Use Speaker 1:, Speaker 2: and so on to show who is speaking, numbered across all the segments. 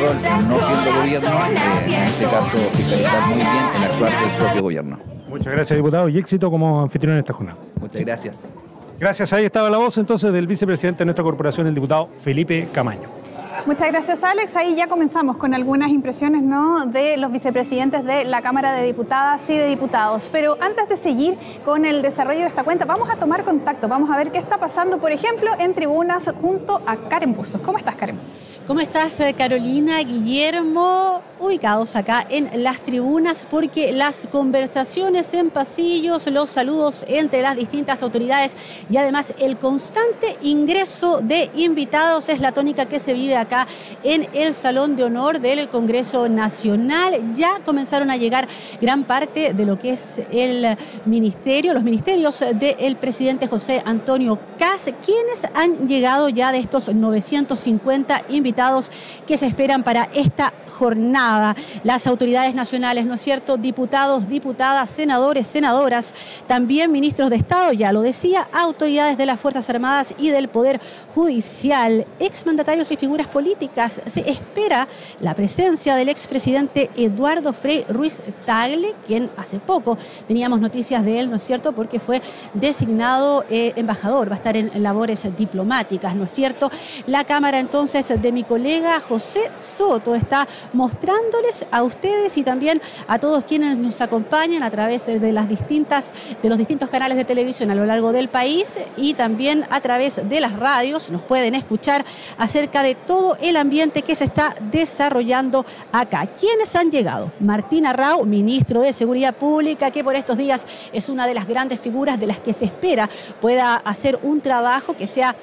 Speaker 1: rol, no siendo gobierno, en este caso fiscalizar muy bien el actuar del propio gobierno.
Speaker 2: Muchas gracias, diputado, y éxito como anfitrión en esta jornada.
Speaker 1: Muchas gracias.
Speaker 2: Gracias, ahí estaba la voz entonces del vicepresidente de nuestra corporación, el diputado Felipe Camaño.
Speaker 3: Muchas gracias, Alex. Ahí ya comenzamos con algunas impresiones, ¿no?, de los vicepresidentes de la Cámara de Diputadas y de Diputados. Pero antes de seguir con el desarrollo de esta cuenta, vamos a tomar contacto, vamos a ver qué está pasando, por ejemplo, en tribunas junto a Karen Bustos. ¿Cómo estás, Karen?
Speaker 4: ¿Cómo estás, Carolina, Guillermo? Ubicados acá en las tribunas porque las conversaciones en pasillos, los saludos entre las distintas autoridades y además el constante ingreso de invitados es la tónica que se vive acá en el Salón de Honor del Congreso Nacional. Ya comenzaron a llegar gran parte de lo que es el ministerio, los ministerios del presidente José Antonio Kast, quienes han llegado ya de estos 950 invitados que se esperan para esta jornada. Las autoridades nacionales, ¿no es cierto?, diputados, diputadas, senadores, senadoras, también ministros de Estado, ya lo decía, autoridades de las Fuerzas Armadas y del Poder Judicial, exmandatarios y figuras políticas. Se espera la presencia del expresidente Eduardo Frei Ruiz-Tagle, quien hace poco teníamos noticias de él, ¿no es cierto?, porque fue designado embajador, va a estar en labores diplomáticas, ¿no es cierto? La cámara entonces de mi colega José Soto está mostrándoles a ustedes y también a todos quienes nos acompañan a través de los distintos canales de televisión a lo largo del país y también a través de las radios. Nos pueden escuchar acerca de todo el ambiente que se está desarrollando acá. ¿Quiénes han llegado? Martín Arrau, ministro de Seguridad Pública, que por estos días es una de las grandes figuras de las que se espera pueda hacer un trabajo que sea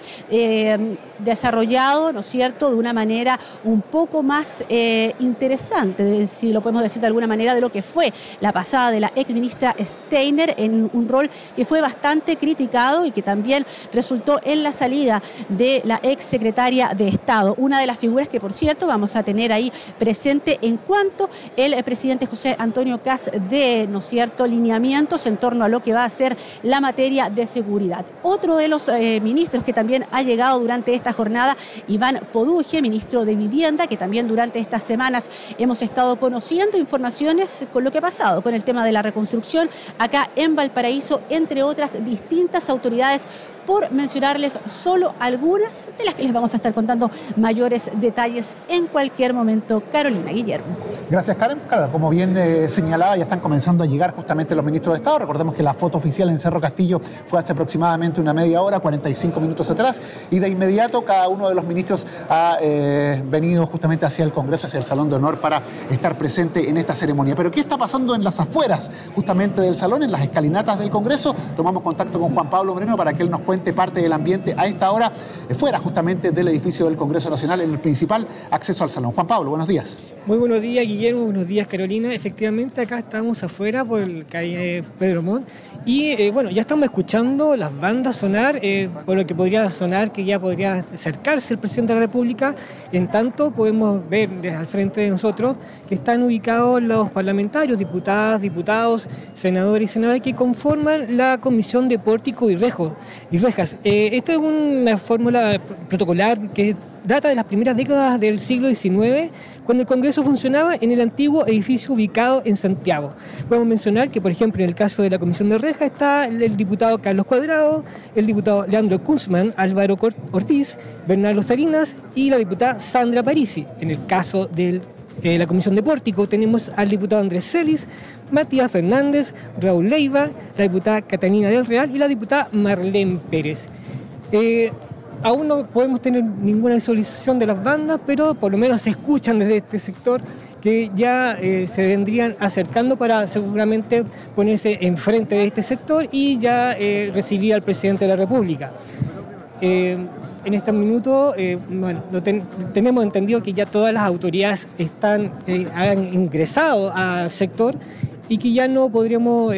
Speaker 4: desarrollado, ¿no es cierto?, de una manera un poco más interesante, si lo podemos decir de alguna manera, de lo que fue la pasada de la ex ministra Steiner en un rol que fue bastante criticado y que también resultó en la salida de la ex secretaria de Estado, una de las figuras que, por cierto, vamos a tener ahí presente en cuanto el presidente José Antonio Kast dé, ¿no es cierto?, lineamientos en torno a lo que va a ser la materia de seguridad. Otro de los ministros que también ha llegado durante esta jornada, Iván Poduje, ministro de Vivienda, que también durante estas semanas hemos estado conociendo informaciones con lo que ha pasado con el tema de la reconstrucción acá en Valparaíso, entre otras distintas autoridades, por mencionarles solo algunas de las que les vamos a estar contando mayores detalles en cualquier momento. Carolina, Guillermo.
Speaker 5: Gracias, Karen. Claro, como bien señalaba, ya están comenzando a llegar justamente los ministros de Estado. Recordemos que la foto oficial en Cerro Castillo fue hace aproximadamente una media hora, 45 minutos atrás, y de inmediato cada uno de los ministros ha venido justamente hacia el Congreso, hacia el Salón de Honor, para estar presente en esta ceremonia. Pero ¿qué está pasando en las afueras justamente del salón, en las escalinatas del Congreso? Tomamos contacto con Juan Pablo Moreno para que él nos cuente parte del ambiente a esta hora, fuera justamente del edificio del Congreso Nacional, en el principal acceso al salón. Juan Pablo, buenos días.
Speaker 6: Muy buenos días, Guillermo, buenos días, Carolina. Efectivamente, acá estamos afuera por el calle Pedro Montt y bueno, ya estamos escuchando las bandas sonar, por lo que podría sonar que ya podría acercarse el presidente de la República. En tanto, podemos ver desde al frente de nosotros que están ubicados los parlamentarios, diputadas, diputados, senadores y senadoras que conforman la Comisión de Pórtico y Rejas. Esta es una fórmula protocolar que data de las primeras décadas del siglo XIX, cuando el Congreso funcionaba en el antiguo edificio ubicado en Santiago. Podemos mencionar que, por ejemplo, en el caso de la Comisión de Rejas está el diputado Carlos Cuadrado, el diputado Leandro Kunzman, Álvaro Ortiz, Bernardo Salinas y la diputada Sandra Parisi. En el caso de la Comisión de Pórtico tenemos al diputado Andrés Celis, Matías Fernández, Raúl Leiva, la diputada Catalina del Real y la diputada Marlene Pérez. Aún no podemos tener ninguna visualización de las bandas, pero por lo menos se escuchan desde este sector que ya se vendrían acercando para seguramente ponerse enfrente de este sector y ya recibir al presidente de la República. En este minuto, tenemos entendido que ya todas las autoridades han ingresado al sector y que ya no podrían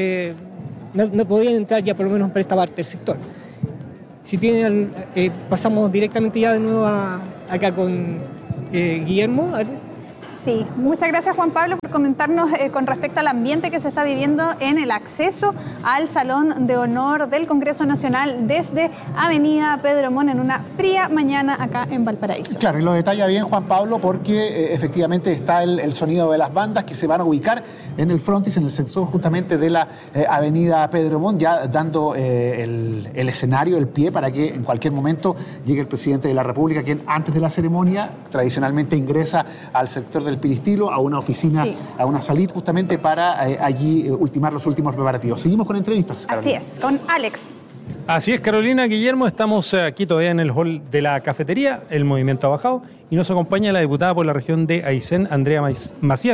Speaker 6: entrar ya por lo menos por esta parte del sector. Si tienen, pasamos directamente ya de nuevo acá con Guillermo.
Speaker 3: Sí, muchas gracias Juan Pablo por comentarnos con respecto al ambiente que se está viviendo en el acceso al Salón de Honor del Congreso Nacional desde Avenida Pedro Montt en una fría mañana acá en Valparaíso.
Speaker 5: Claro, y lo detalla bien Juan Pablo porque efectivamente está el sonido de las bandas que se van a ubicar en el frontis, en el sector justamente de la Avenida Pedro Montt, ya dando el escenario, el pie para que en cualquier momento llegue el presidente de la República, quien antes de la ceremonia tradicionalmente ingresa al sector del Peristilo, a una oficina, sí, a una salita justamente para allí ultimar los últimos preparativos. Seguimos con entrevistas, Carolina.
Speaker 3: Así es, con Alex.
Speaker 2: Así es, Carolina, Guillermo, estamos aquí todavía en el hall de la cafetería, el movimiento ha bajado y nos acompaña la diputada por la región de Aysén, Andrea Macías,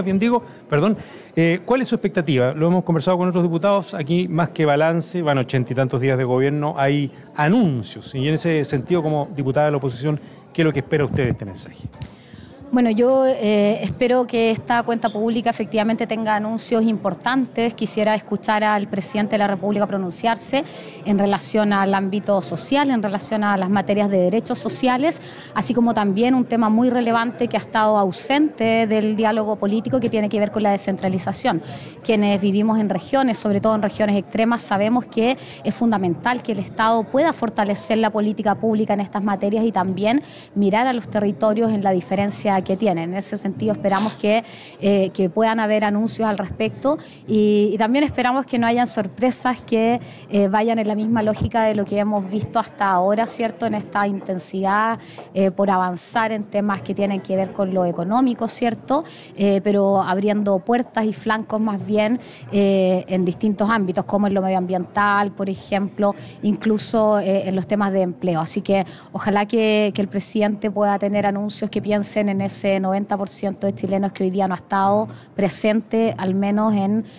Speaker 2: ¿cuál es su expectativa? Lo hemos conversado con otros diputados, aquí más que balance, van 80 y tantos días de gobierno, hay anuncios y en ese sentido, como diputada de la oposición, ¿qué es lo que espera usted de este mensaje?
Speaker 7: Bueno, yo espero que esta cuenta pública efectivamente tenga anuncios importantes. Quisiera escuchar al presidente de la República pronunciarse en relación al ámbito social, en relación a las materias de derechos sociales, así como también un tema muy relevante que ha estado ausente del diálogo político que tiene que ver con la descentralización. Quienes vivimos en regiones, sobre todo en regiones extremas, sabemos que es fundamental que el Estado pueda fortalecer la política pública en estas materias y también mirar a los territorios en la diferencia que tienen. En ese sentido esperamos que puedan haber anuncios al respecto y también esperamos que no hayan sorpresas que vayan en la misma lógica de lo que hemos visto hasta ahora, ¿cierto? En esta intensidad por avanzar en temas que tienen que ver con lo económico, ¿cierto? Pero abriendo puertas y flancos más bien en distintos ámbitos, como en lo medioambiental, por ejemplo, incluso en los temas de empleo. Así que ojalá que el presidente pueda tener anuncios que piensen en ese 90% de chilenos que hoy día no ha estado presente, al menos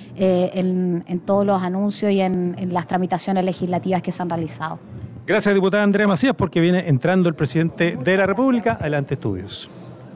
Speaker 7: en todos los anuncios y en las tramitaciones legislativas que se han realizado.
Speaker 2: Gracias, diputada Andrea Macías, porque viene entrando el presidente de la República. Adelante, estudios.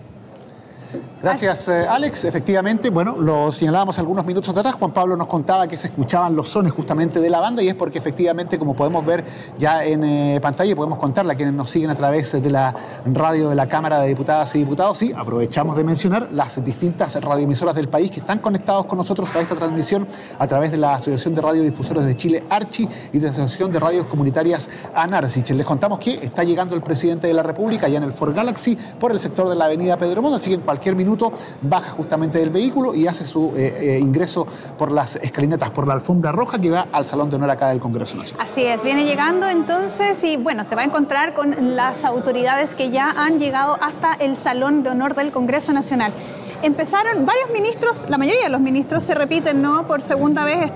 Speaker 5: Gracias, Alex. Efectivamente, bueno, lo señalábamos algunos minutos atrás. Juan Pablo nos contaba que se escuchaban los sones justamente de la banda y es porque efectivamente, como podemos ver ya en pantalla y podemos contarle a quienes nos siguen a través de la radio de la Cámara de Diputadas y Diputados, sí, aprovechamos de mencionar las distintas radioemisoras del país que están conectados con nosotros a esta transmisión a través de la Asociación de Radiodifusores de Chile, ARCHI, y de la Asociación de Radios Comunitarias, ANARCICH. Les contamos que está llegando el presidente de la República ya en el Ford Galaxy por el sector de la Avenida Pedro Montt, así que en cualquier minuto baja justamente del vehículo y hace su ingreso por las escalinatas, por la alfombra roja que va al Salón de Honor acá del Congreso Nacional.
Speaker 3: Así es, viene llegando entonces y bueno, se va a encontrar con las autoridades que ya han llegado hasta el Salón de Honor del Congreso Nacional. Empezaron varios ministros, la mayoría de los ministros se repiten, ¿no? Por segunda vez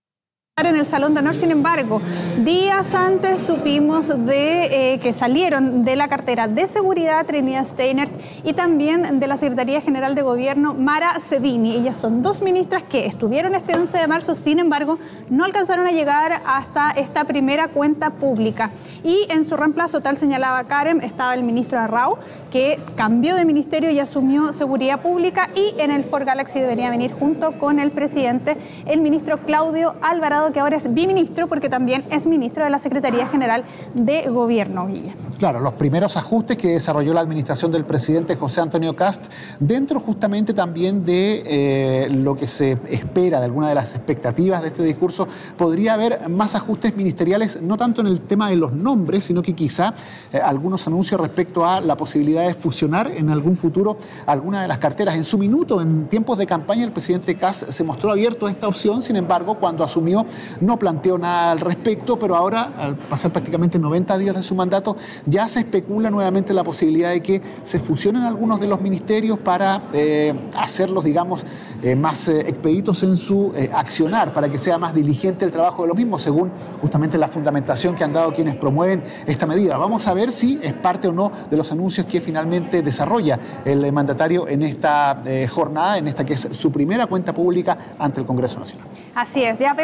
Speaker 3: en el Salón de Honor. Sin embargo, días antes supimos de que salieron de la cartera de seguridad Trinidad Steinert y también de la Secretaría General de Gobierno Mara Cedini. Ellas son dos ministras que estuvieron este 11 de marzo, sin embargo, no alcanzaron a llegar hasta esta primera cuenta pública. Y en su reemplazo, tal señalaba Karen, estaba el ministro Arrau, que cambió de ministerio y asumió Seguridad Pública, y en el Ford Galaxy debería venir junto con el presidente el ministro Claudio Alvarado, que ahora es biministro porque también es ministro de la Secretaría General de Gobierno, Guilla.
Speaker 5: Claro, los primeros ajustes que desarrolló la administración del presidente José Antonio Kast, dentro justamente también de lo que se espera, de alguna de las expectativas de este discurso, podría haber más ajustes ministeriales, no tanto en el tema de los nombres, sino que quizá algunos anuncios respecto a la posibilidad de fusionar en algún futuro alguna de las carteras. En su minuto, en tiempos de campaña, el presidente Kast se mostró abierto a esta opción, sin embargo, cuando asumió no planteó nada al respecto, pero ahora, al pasar prácticamente 90 días de su mandato, ya se especula nuevamente la posibilidad de que se fusionen algunos de los ministerios para hacerlos, digamos, más expeditos en su accionar, para que sea más diligente el trabajo de los mismos, según justamente la fundamentación que han dado quienes promueven esta medida. Vamos a ver si es parte o no de los anuncios que finalmente desarrolla el mandatario en esta jornada, en esta que es su primera cuenta pública ante el Congreso Nacional.
Speaker 3: Así es, ya vemos cómo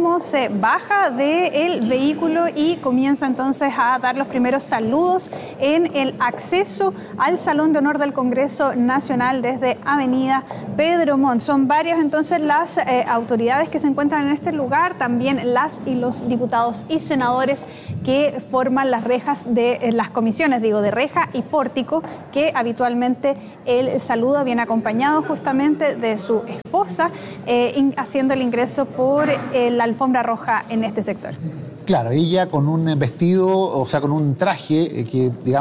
Speaker 3: cómo se baja del vehículo y comienza entonces a dar los primeros saludos en el acceso al Salón de Honor del Congreso Nacional desde Avenida Pedro Montt. Son varias entonces las autoridades que se encuentran en este lugar, también las y los diputados y senadores que forman las rejas de las comisiones, de reja y pórtico, que habitualmente el saludo viene acompañado justamente de su esposa, haciendo el ingreso por la alfombra roja en este sector.
Speaker 5: Claro, ella con un vestido, o sea, con un traje que, digamos,